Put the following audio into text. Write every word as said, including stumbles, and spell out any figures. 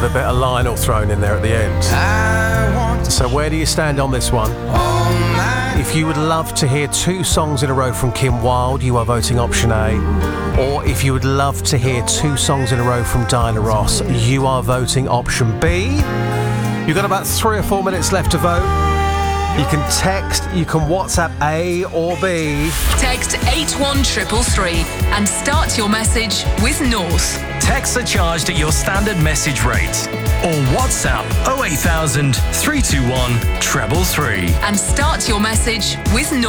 a bit of Lionel thrown in there at the end. So where do you stand on this one? If you would love to hear two songs in a row from Kim Wilde, you are voting option A. Or if you would love to hear two songs in a row from Diana Ross, you are voting option B. You've got about three or four minutes left to vote. You can text, you can WhatsApp A or B. Text eight one three three and start your message with North. Texts are charged at your standard message rate. Or WhatsApp oh eight thousand, three two one, three three three. And start your message with North.